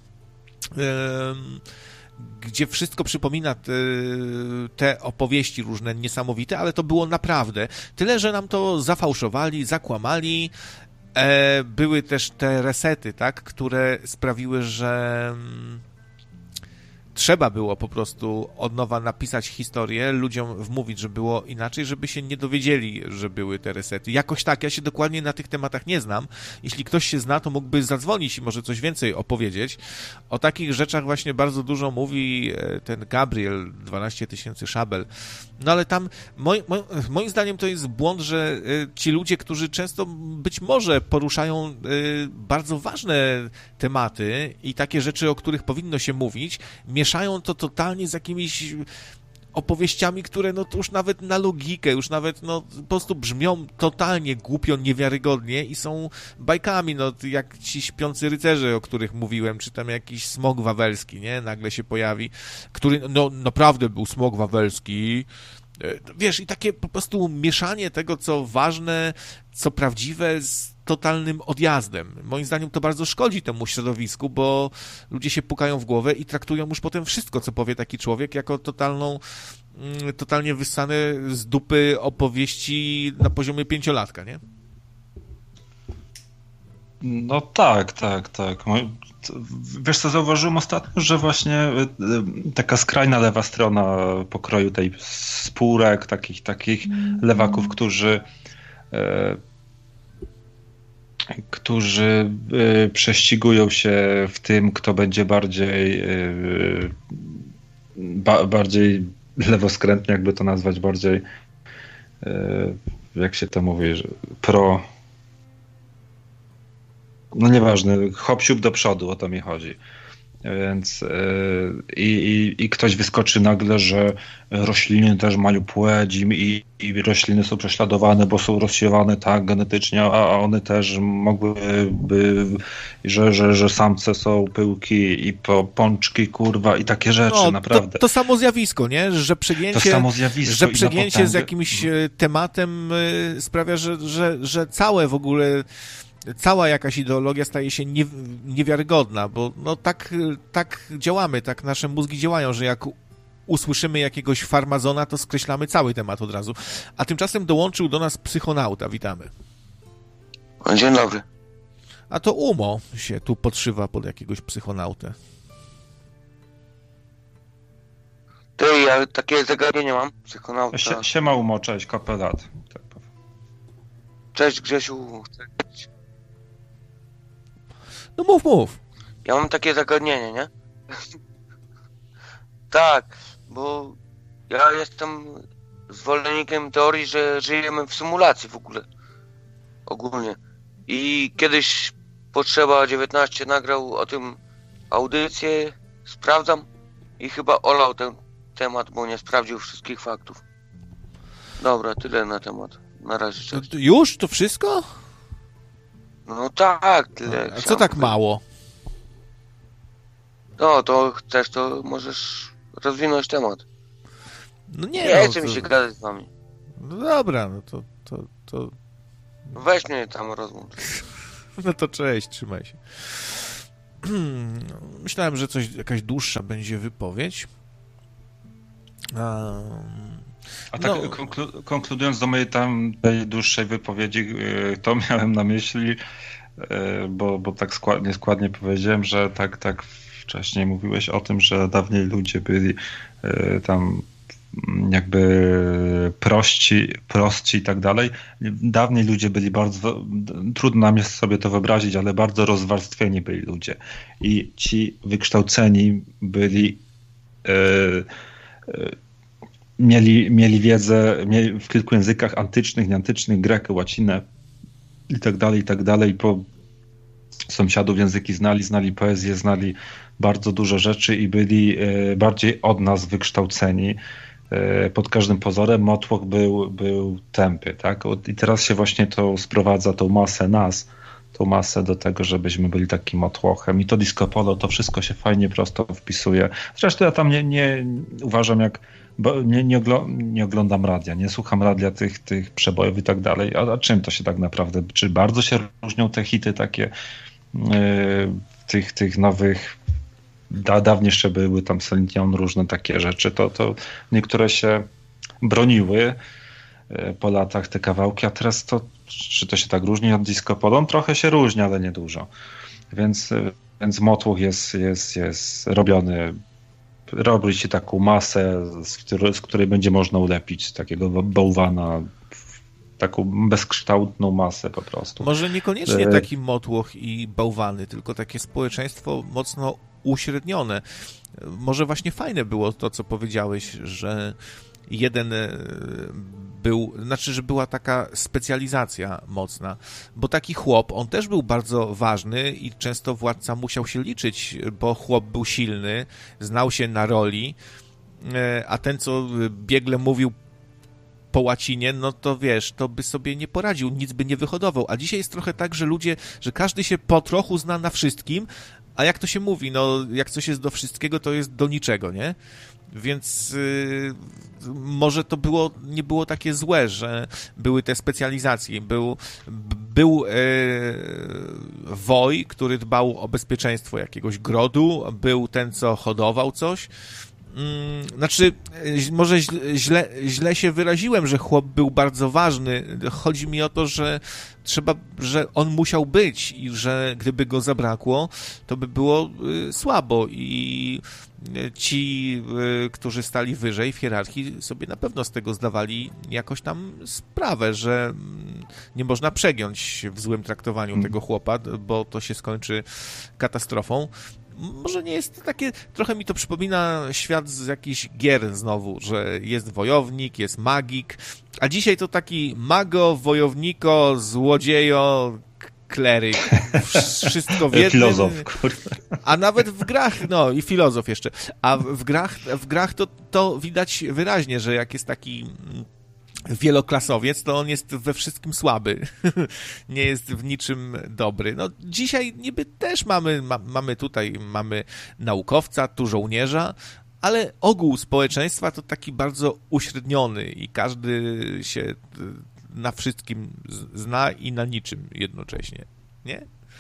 gdzie wszystko przypomina te opowieści różne niesamowite, ale to było naprawdę. Tyle, że nam to zafałszowali, zakłamali. Były też te resety, tak, które sprawiły, że trzeba było po prostu od nowa napisać historię, ludziom wmówić, że było inaczej, żeby się nie dowiedzieli, że były te resety. Jakoś tak, ja się dokładnie na tych tematach nie znam. Jeśli ktoś się zna, to mógłby zadzwonić i może coś więcej opowiedzieć. O takich rzeczach właśnie bardzo dużo mówi ten Gabriel, 12 000 szabel. No ale tam, moim zdaniem to jest błąd, że ci ludzie, którzy często być może poruszają bardzo ważne tematy i takie rzeczy, o których powinno się mówić, mieszają to totalnie z jakimiś opowieściami, które to już nawet na logikę, już nawet po prostu brzmią totalnie głupio, niewiarygodnie i są bajkami, jak ci śpiący rycerze, o których mówiłem, czy tam jakiś smok wawelski, nie? Nagle się pojawi, który naprawdę był smok wawelski, Wiesz, i takie po prostu mieszanie tego, co ważne, co prawdziwe z totalnym odjazdem. Moim zdaniem to bardzo szkodzi temu środowisku, bo ludzie się pukają w głowę i traktują już potem wszystko, co powie taki człowiek, jako totalnie wyssane z dupy opowieści na poziomie 5-latka, nie? No tak. Wiesz co, zauważyłem ostatnio, że właśnie taka skrajna lewa strona pokroju tej spórek, takich lewaków, którzy prześcigują się w tym, kto będzie bardziej lewoskrętny, jakby to nazwać, bardziej jak się to mówi, że no nieważne, hop-siup do przodu, o to mi chodzi. Więc i ktoś wyskoczy nagle, że rośliny też mają płeć i rośliny są prześladowane, bo są rozsiewane tak genetycznie, a one też mogłyby, że samce są pyłki i pączki, kurwa, i takie rzeczy, naprawdę. To samo zjawisko, nie? Że przegięcie z jakimś tematem sprawia, że cała jakaś ideologia staje się niewiarygodna, bo no tak działamy, tak nasze mózgi działają, że jak usłyszymy jakiegoś farmazona, to skreślamy cały temat od razu. A tymczasem dołączył do nas psychonauta. Witamy. Dzień dobry. A to Umo się tu podszywa pod jakiegoś psychonautę. Ty, ja takie zagadnienie mam, psychonauta. Siema Umo, cześć, kopelat. Cześć Grzesiu. No mów. Ja mam takie zagadnienie, nie? Tak, bo ja jestem zwolennikiem teorii, że żyjemy w symulacji w ogóle. Ogólnie. I kiedyś Potrzeba 19 nagrał o tym audycję, sprawdzam i chyba olał ten temat, bo nie sprawdził wszystkich faktów. Dobra, tyle na temat. Na razie cześć. Już? To wszystko? No tak, tyle. A co tak mało? No, to chcesz, to możesz rozwinąć temat. No nie, nie chce mi się gadać z wami. No dobra, no to... Weź mnie tam rozmów. No to cześć, trzymaj się. Myślałem, że jakaś dłuższa będzie wypowiedź. A tak konkludując do mojej tej dłuższej wypowiedzi, to miałem na myśli, bo tak nieskładnie powiedziałem, że tak wcześniej mówiłeś o tym, że dawniej ludzie byli tam jakby prostsi i tak dalej. Dawniej ludzie byli bardzo, trudno nam jest sobie to wyobrazić, ale bardzo rozwarstwieni byli ludzie. I ci wykształceni byli mieli wiedzę w kilku językach antycznych, nieantycznych, grekę, łacinę i tak dalej. Po sąsiadów języki znali poezję, znali bardzo dużo rzeczy i byli bardziej od nas wykształceni. Pod każdym pozorem motłoch był tępy, tak? I teraz się właśnie to sprowadza, tą masę do tego, żebyśmy byli takim motłochem. I to disco polo, to wszystko się fajnie prosto wpisuje. Zresztą ja tam nie uważam, bo nie oglądam radia, nie słucham radia tych przebojów i tak dalej. A czym to się tak naprawdę, czy bardzo się różnią te hity takie tych nowych, dawniej jeszcze były tam Celine Dion, różne takie rzeczy, to niektóre się broniły po latach te kawałki, a teraz czy to się tak różni od disco polo? Trochę się różni, ale nie dużo. Więc motłoch jest robiony, robi się taką masę, z której będzie można ulepić z takiego bałwana taką bezkształtną masę po prostu. Może niekoniecznie taki motłoch i bałwany, tylko takie społeczeństwo mocno uśrednione. Może właśnie fajne było to, co powiedziałeś, że że była taka specjalizacja mocna, bo taki chłop, on też był bardzo ważny i często władca musiał się liczyć, bo chłop był silny, znał się na roli, a ten, co biegle mówił po łacinie, no to wiesz, to by sobie nie poradził, nic by nie wyhodował. A dzisiaj jest trochę tak, że każdy się po trochu zna na wszystkim, A jak to się mówi, no jak coś jest do wszystkiego, to jest do niczego, nie? Więc może to nie było takie złe, że były te specjalizacje. Był woj, który dbał o bezpieczeństwo jakiegoś grodu, był ten, co hodował coś. Znaczy, może źle się wyraziłem, że chłop był bardzo ważny. Chodzi mi o to, że on musiał być i że gdyby go zabrakło, to by było słabo i ci, którzy stali wyżej w hierarchii, sobie na pewno z tego zdawali jakoś tam sprawę, że nie można przegiąć w złym traktowaniu tego chłopa, bo to się skończy katastrofą. Może nie jest takie, trochę mi to przypomina świat z jakichś gier znowu, że jest wojownik, jest magik, a dzisiaj to taki mago, wojowniko, złodziejo, kleryk, wszystko w jednym. Filozof, kurwa. A nawet w grach, no i filozof jeszcze, a w grach to widać wyraźnie, że jak jest taki wieloklasowiec, to on jest we wszystkim słaby. Nie jest w niczym dobry. No dzisiaj niby też mamy naukowca, tu żołnierza, ale ogół społeczeństwa to taki bardzo uśredniony i każdy się na wszystkim zna i na niczym jednocześnie. Nie?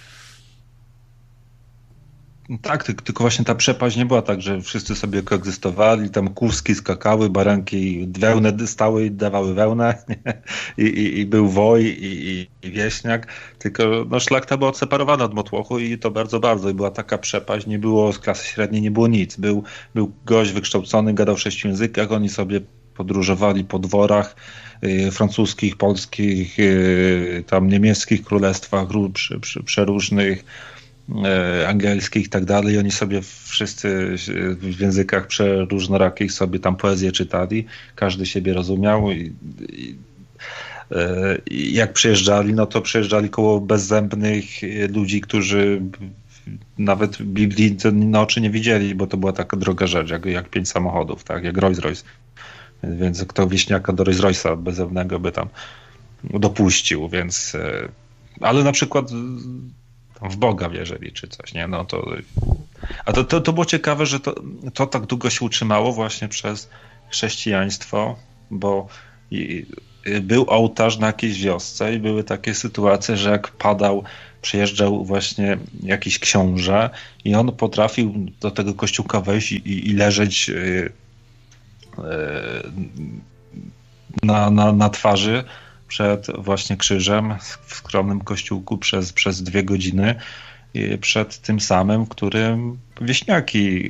Tak, tylko właśnie ta przepaść nie była tak, że wszyscy sobie koegzystowali, tam kózki skakały, baranki wełnę stały i dawały wełnę i był woj i wieśniak, tylko no, szlachta była odseparowana od motłochu i to bardzo, bardzo. I była taka przepaść, nie było z klasy średniej, nie było nic. Był gość wykształcony, gadał w 6 językach, oni sobie podróżowali po dworach francuskich, polskich, tam niemieckich królestwach przeróżnych, angielskich i tak dalej. Oni sobie wszyscy w językach przeróżnorakich sobie tam poezję czytali. Każdy siebie rozumiał i jak przyjeżdżali, no to przyjeżdżali koło bezzębnych ludzi, którzy nawet Biblii na oczy nie widzieli, bo to była taka droga rzecz, jak 5 samochodów, tak, jak Rolls Royce. Więc kto wieśniaka do Rolls Royce'a bezzębnego by tam dopuścił, więc ale na przykład w Boga wierzyli czy coś, nie? No to, a to było ciekawe, że to tak długo się utrzymało właśnie przez chrześcijaństwo, bo był ołtarz na jakiejś wiosce i były takie sytuacje, że jak przyjeżdżał właśnie jakiś książę i on potrafił do tego kościółka wejść i leżeć na twarzy przed właśnie krzyżem w skromnym kościółku przez 2 godziny przed tym samym, którym wieśniaki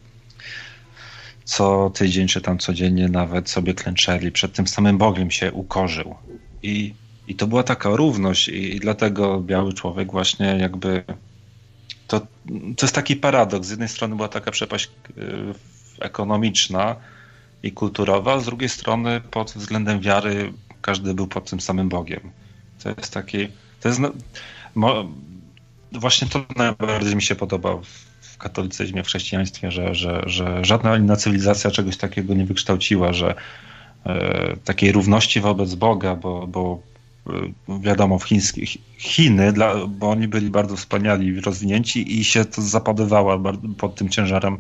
co tydzień czy tam codziennie nawet sobie klęczeli, przed tym samym Bogiem się ukorzył. I to była taka równość i dlatego biały człowiek właśnie jakby to jest taki paradoks. Z jednej strony była taka przepaść ekonomiczna i kulturowa, z drugiej strony pod względem wiary każdy był pod tym samym Bogiem. Właśnie to najbardziej mi się podoba w katolicyzmie, w chrześcijaństwie, że żadna inna cywilizacja czegoś takiego nie wykształciła, że takiej równości wobec Boga, bo wiadomo, Chiny, bo oni byli bardzo wspaniali i rozwinięci i się to zapadowało pod tym ciężarem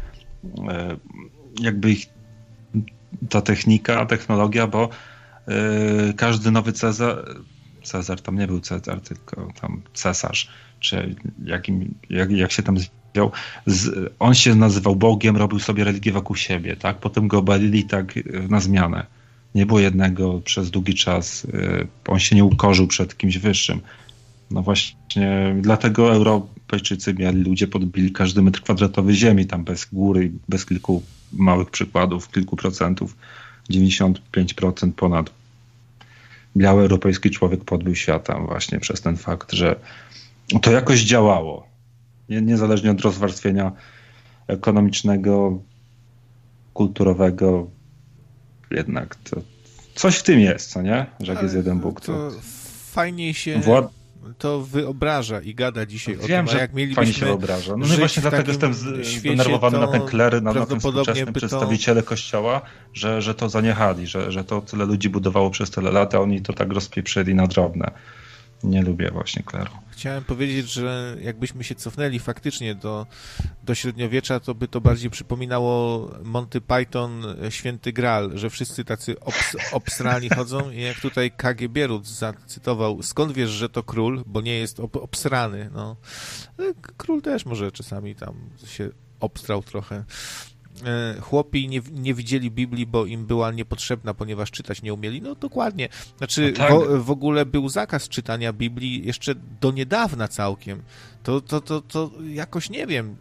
jakby ich ta technologia, bo każdy nowy Cezar, tam nie był Cezar, tylko tam cesarz, czy jak się tam związał, on się nazywał Bogiem, robił sobie religię wokół siebie, tak? Potem go obalili tak na zmianę. Nie było jednego przez długi czas, on się nie ukorzył przed kimś wyższym. No właśnie, dlatego Europejczycy ludzie podbili każdy metr kwadratowy ziemi, tam bez góry, bez kilku małych przykładów, kilku procentów, 95% ponad. Biały europejski człowiek podbił świata właśnie przez ten fakt, że to jakoś działało. Niezależnie od rozwarstwienia ekonomicznego, kulturowego, jednak to coś w tym jest, co nie? Że jak jest jeden Bóg, to fajniej się to wyobraża i gada dzisiaj o tym, że jak mielibyśmy się wyobraża. No właśnie dlatego jestem zdenerwowany na ten klery, na tym współczesnym przedstawiciele Kościoła, że to zaniechali, że to tyle ludzi budowało przez tyle lat, a oni to tak rozpieprzyli na drobne. Nie lubię właśnie kleru. Chciałem powiedzieć, że jakbyśmy się cofnęli faktycznie do średniowiecza, to by to bardziej przypominało Monty Python, Święty Graal, że wszyscy tacy obsrani chodzą i jak tutaj Kagibierut zacytował, skąd wiesz, że to król, bo nie jest obsrany. No. Król też może czasami tam się obstrał trochę. Chłopi nie widzieli Biblii, bo im była niepotrzebna, ponieważ czytać nie umieli. No dokładnie. Znaczy, no tak. w ogóle był zakaz czytania Biblii jeszcze do niedawna całkiem. To jakoś, nie wiem,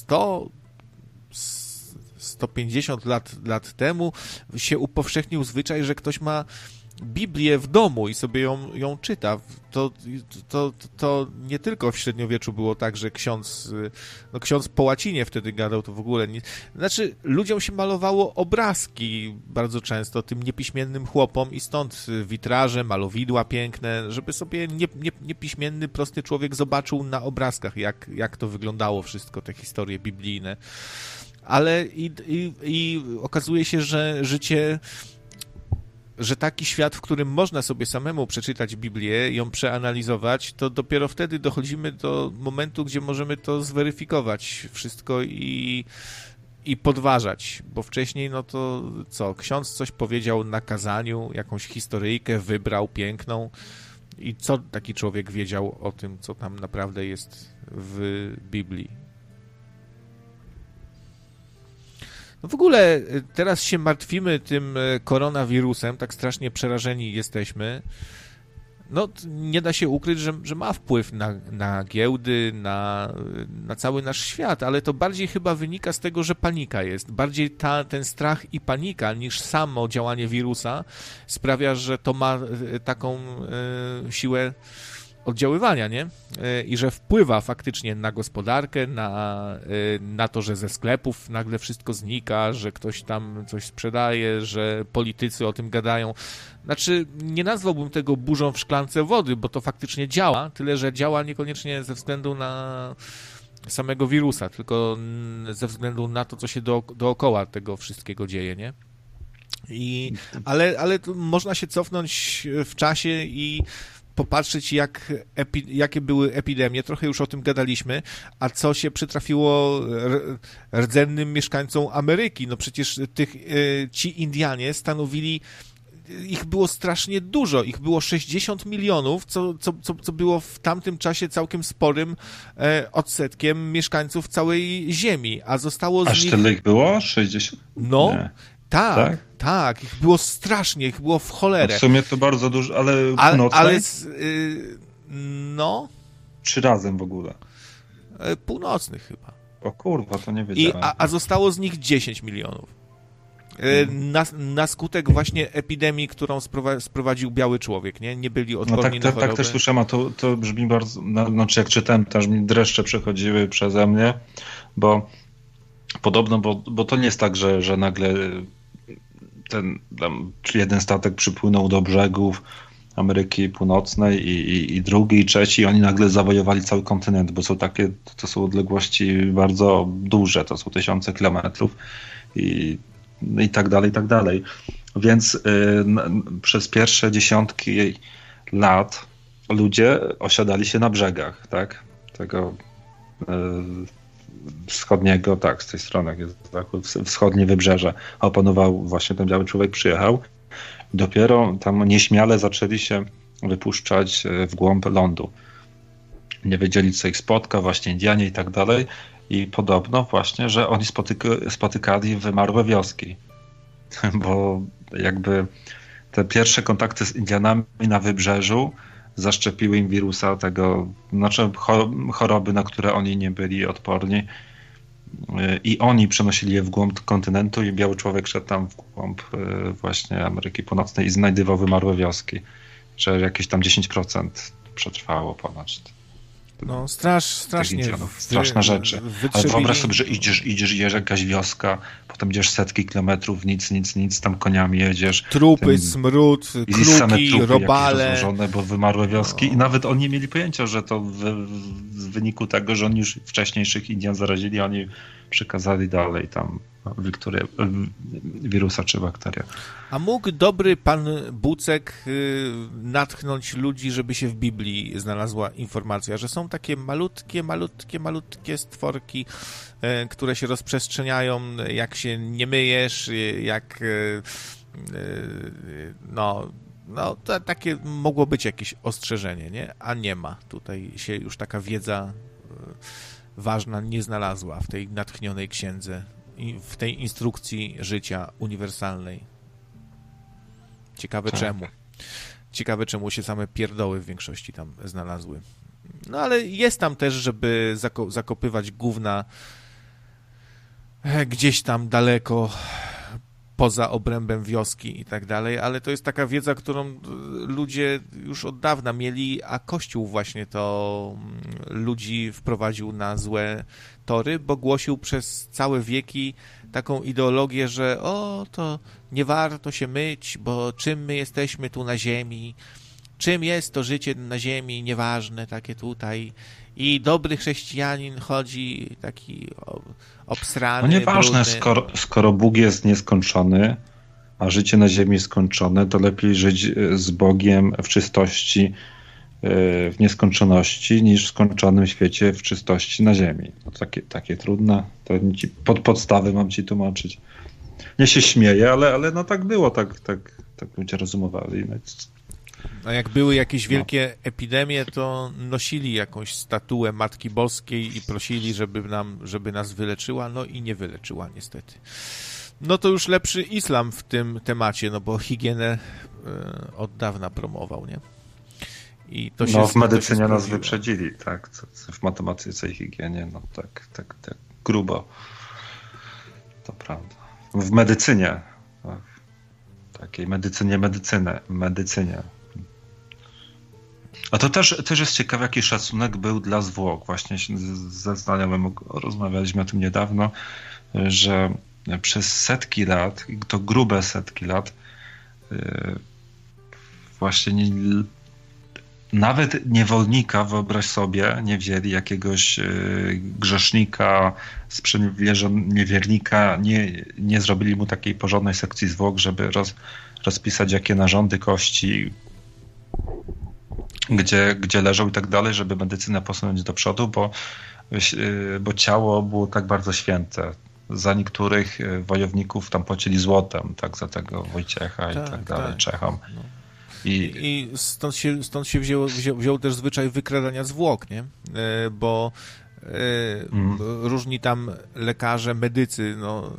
150 lat temu się upowszechnił zwyczaj, że ktoś ma Biblię w domu i sobie ją czyta. To nie tylko w średniowieczu było tak, że ksiądz po łacinie wtedy gadał, to w ogóle nie. Znaczy, ludziom się malowało obrazki bardzo często, tym niepiśmiennym chłopom i stąd witraże, malowidła piękne, żeby sobie niepiśmienny, prosty człowiek zobaczył na obrazkach, jak to wyglądało wszystko, te historie biblijne. Ale i okazuje się, że taki świat, w którym można sobie samemu przeczytać Biblię, ją przeanalizować, to dopiero wtedy dochodzimy do momentu, gdzie możemy to zweryfikować wszystko i podważać, bo wcześniej, no to co, ksiądz coś powiedział na kazaniu, jakąś historyjkę wybrał piękną i co taki człowiek wiedział o tym, co tam naprawdę jest w Biblii. No w ogóle teraz się martwimy tym koronawirusem, tak strasznie przerażeni jesteśmy. No nie da się ukryć, że ma wpływ na giełdy, na cały nasz świat, ale to bardziej chyba wynika z tego, że panika jest. Bardziej ten strach i panika niż samo działanie wirusa sprawia, że to ma taką siłę oddziaływania, nie? I że wpływa faktycznie na gospodarkę, na to, że ze sklepów nagle wszystko znika, że ktoś tam coś sprzedaje, że politycy o tym gadają. Znaczy, nie nazwałbym tego burzą w szklance wody, bo to faktycznie działa, tyle że działa niekoniecznie ze względu na samego wirusa, tylko ze względu na to, co się dookoła tego wszystkiego dzieje, nie? Ale można się cofnąć w czasie i popatrzeć, jakie były epidemie, trochę już o tym gadaliśmy, a co się przytrafiło rdzennym mieszkańcom Ameryki. No przecież ci Indianie stanowili, ich było strasznie dużo, ich było 60 milionów, co było w tamtym czasie całkiem sporym odsetkiem mieszkańców całej Ziemi, a zostało z Aż nich... tyle ich było? 60? No, Nie. Tak, ich było strasznie, ich było w cholerę. No w sumie to bardzo dużo, ale północnej? Ale no... Czy razem w ogóle? Północnych chyba. O kurwa, to nie wiedziałem. A zostało z nich 10 milionów. Na skutek właśnie epidemii, którą sprowadził biały człowiek, nie? Nie byli odporni na choroby. Tak też słyszałem, a to brzmi bardzo... Znaczy jak czytałem, to aż mi dreszcze przechodziły przeze mnie, bo podobno, bo to nie jest tak, że nagle jeden statek przypłynął do brzegów Ameryki Północnej i drugi, i trzeci, i oni nagle zawojowali cały kontynent, bo to są odległości bardzo duże, to są tysiące kilometrów i tak dalej, i tak dalej. Więc przez pierwsze dziesiątki lat ludzie osiadali się na brzegach, tak? Tego wschodniego, tak, z tej strony, jak jest tak, wschodnie wybrzeże opanował, właśnie ten biały człowiek przyjechał. Dopiero tam nieśmiale zaczęli się wypuszczać w głąb lądu. Nie wiedzieli, co ich spotka, właśnie Indianie i tak dalej. I podobno właśnie, że oni spotykali wymarłe wioski. Bo jakby te pierwsze kontakty z Indianami na wybrzeżu zaszczepiły im wirusa tego, znaczy choroby, na które oni nie byli odporni. I oni przenosili je w głąb kontynentu i biały człowiek szedł tam w głąb właśnie Ameryki Północnej i znajdywał wymarłe wioski. Że jakieś tam 10% przetrwało ponoć. No strasznie. Straszne rzeczy. Ale wyobraź sobie, że idziesz jakaś wioska, potem idziesz setki kilometrów, nic, tam koniami jedziesz. Trupy, smród, i same kruki, trupy robale. Rozłożone, bo wymarłe wioski i nawet oni nie mieli pojęcia, że to w wyniku tego, że oni już wcześniejszych Indian zarazili, oni przekazali dalej tam wirusa czy bakterię. A mógł dobry pan Bucek natchnąć ludzi, żeby się w Biblii znalazła informacja, że są takie malutkie stworki, które się rozprzestrzeniają, jak się nie myjesz, jak no to takie mogło być jakieś ostrzeżenie, nie? A nie ma. Tutaj się już taka wiedza ważna nie znalazła w tej natchnionej księdze i w tej instrukcji życia uniwersalnej. Ciekawe czemu. Ciekawe czemu się same pierdoły w większości tam znalazły. No ale jest tam też, żeby zakopywać gówna gdzieś tam daleko poza obrębem wioski i tak dalej, ale to jest taka wiedza, którą ludzie już od dawna mieli, a Kościół właśnie to ludzi wprowadził na złe tory, bo głosił przez całe wieki taką ideologię, że to nie warto się myć, bo czym my jesteśmy tu na ziemi, czym jest to życie na ziemi, nieważne, takie tutaj. I dobry chrześcijanin chodzi taki obsrany, no nieważne, brudny. skoro Bóg jest nieskończony, a życie na ziemi jest skończone, to lepiej żyć z Bogiem w czystości, w nieskończoności, niż w skończonym świecie w czystości na ziemi. No takie trudne, to podstawy mam ci tłumaczyć. Nie się śmieję, ale no tak było, tak ludzie rozumowali. No. A jak były jakieś wielkie epidemie, to nosili jakąś statuę Matki Boskiej i prosili, żeby nas wyleczyła, no i nie wyleczyła niestety. No to już lepszy islam w tym temacie, no bo higienę od dawna promował, nie? I to się, w medycynie to nas wyprzedzili, tak? W matematyce i higienie, no tak grubo. To prawda. W medycynie, tak. Takiej medycynie. A to też jest ciekawe, jaki szacunek był dla zwłok. Właśnie ze znajomym rozmawialiśmy o tym niedawno, że przez setki lat, i to grube setki lat, właśnie nawet niewolnika, wyobraź sobie, nie wzięli jakiegoś grzesznika, niewiernika, nie zrobili mu takiej porządnej sekcji zwłok, żeby rozpisać jakie narządy kości, gdzie leżą i tak dalej, żeby medycynę posunąć do przodu, bo ciało było tak bardzo święte. Za niektórych wojowników tam płacili złotem, tak, za tego Wojciecha i tak dalej, Czechom. No. I stąd się wziął też zwyczaj wykradania zwłok, nie? Bo różni tam lekarze, medycy, no,